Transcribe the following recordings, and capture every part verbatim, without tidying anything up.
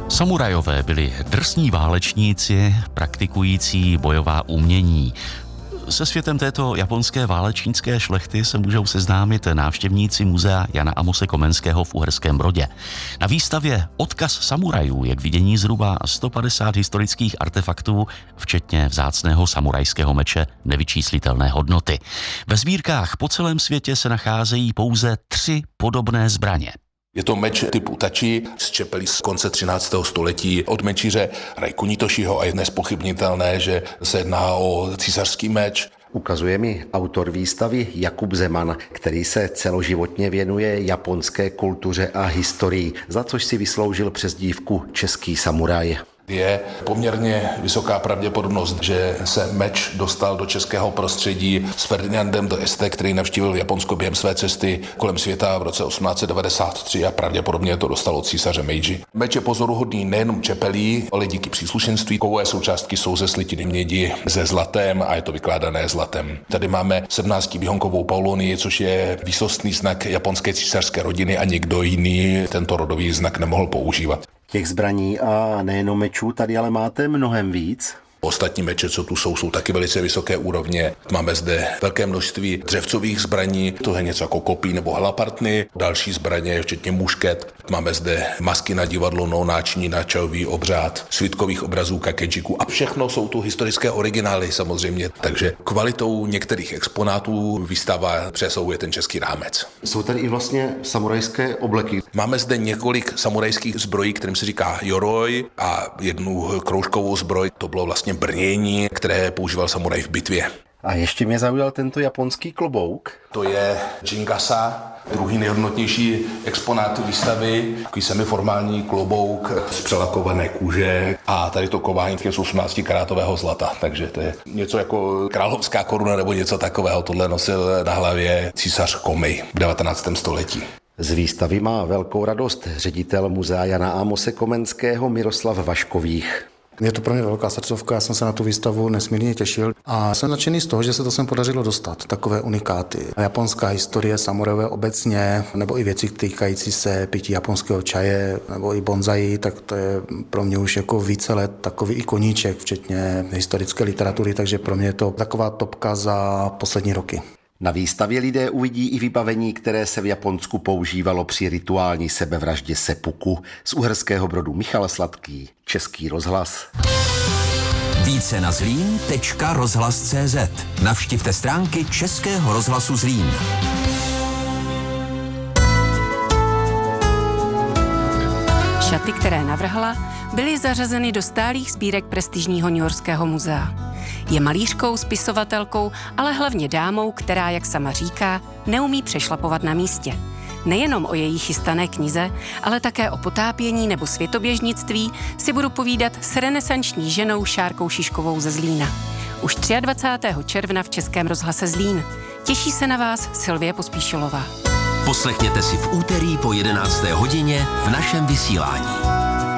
Samurajové byli drsní válečníci, praktikující bojová umění. Se světem této japonské válečnické šlechty se můžou seznámit návštěvníci muzea Jana Amose Komenského v Uherském Brodě. Na výstavě Odkaz samurajů je k vidění zhruba sto padesát historických artefaktů, včetně vzácného samurajského meče nevyčíslitelné hodnoty. Ve sbírkách po celém světě se nacházejí pouze tři podobné zbraně. Je to meč typu tači z čepelí z konce třináctého století od mečíře Raikuni Toshiho a je nespochybnitelné, že se jedná o císařský meč. Ukazuje mi autor výstavy Jakub Zeman, který se celoživotně věnuje japonské kultuře a historii, za což si vysloužil přezdívku Český samuraj. Je poměrně vysoká pravděpodobnost, že se meč dostal do českého prostředí s Ferdinandem d'Este, který navštívil Japonsko během své cesty kolem světa v roce osmnáct set devadesát tři a pravděpodobně to dostal od císaře Meiji. Meč je pozoruhodný nejenom čepelí, ale díky příslušenství. Kovové součástky jsou ze slitiny mědi se zlatem a je to vykládané zlatem. Tady máme sedmnáctivýhonkovou paulonii, což je výsostný znak japonské císařské rodiny a nikdo jiný tento rodový znak nemohl používat. Těch zbraní a nejenom mečů tady ale máte mnohem víc. Ostatní meče, co tu jsou, jsou taky velice vysoké úrovně. Máme zde velké množství dřevcových zbraní, to je něco jako kopí nebo halapartny, další zbraně, včetně mušket. Máme zde masky na divadlo, no, náčiní na čajový obřád, svitkových obrazů, kakejiku a všechno jsou tu historické originály samozřejmě. Takže kvalitou některých exponátů výstava přesahuje ten český rámec. Jsou tady i vlastně samurajské obleky. Máme zde několik samurajských zbrojí, kterým se říká yoroi, a jednu kroužkovou zbroj, to bylo vlastně brnění, které používal samuraj v bitvě. A ještě mě zaujal tento japonský klobouk. To je Jingasa, druhý nejhodnotnější exponát výstavy, takový semiformální klobouk z přelakované kůže a tady to kování z osmnácti karátového zlata, takže to je něco jako královská koruna nebo něco takového. Tohle nosil na hlavě císař Komei v devatenáctém století. Z výstavy má velkou radost ředitel muzea Jana Amose Komenského Miroslav Vaškových. Je to pro mě velká srdcovka, já jsem se na tu výstavu nesmírně těšil a jsem nadšený z toho, že se to sem podařilo dostat, takové unikáty. Japonská historie, samurajové obecně, nebo i věci týkající se pití japonského čaje, nebo i bonzai, tak to je pro mě už jako více let takový i koníček, včetně historické literatury, takže pro mě je to taková topka za poslední roky. Na výstavě lidé uvidí i vybavení, které se v Japonsku používalo při rituální sebevraždě seppuku. Z Uherského Brodu Michal Sladký, Český rozhlas. Více na zlín tečka rozhlas tečka cé zet. Navštivte stránky Českého rozhlasu Zlín. Šaty, které navrhla, byly zařazeny do stálých sbírek prestižního newyorského muzea. Je malířkou, spisovatelkou, ale hlavně dámou, která, jak sama říká, neumí přešlapovat na místě. Nejenom o její chystané knize, ale také o potápění nebo světoběžnictví si budu povídat s renesanční ženou Šárkou Šiškovou ze Zlína. Už dvacátého třetího června v Českém rozhlase Zlín. Těší se na vás Sylvie Pospíšilová. Poslechněte si v úterý po jedenácté hodině v našem vysílání.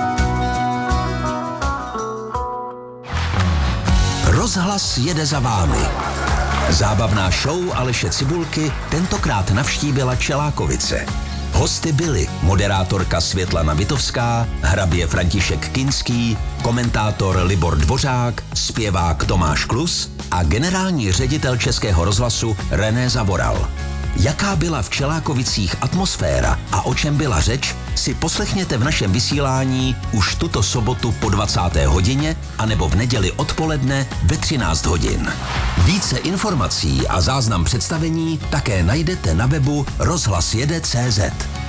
Rozhlas jede za vámi. Zábavná show Aleše Cibulky tentokrát navštívila Čelákovice. Hosty byli moderátorka Světlana Vitovská, hrabě František Kinský, komentátor Libor Dvořák, zpěvák Tomáš Klus a generální ředitel Českého rozhlasu René Zavoral. Jaká byla v Čelákovicích atmosféra a o čem byla řeč, si poslechněte v našem vysílání už tuto sobotu po dvacáté hodině anebo v neděli odpoledne ve třináct hodin. Více informací a záznam představení také najdete na webu rozhlas jede tečka cé zet.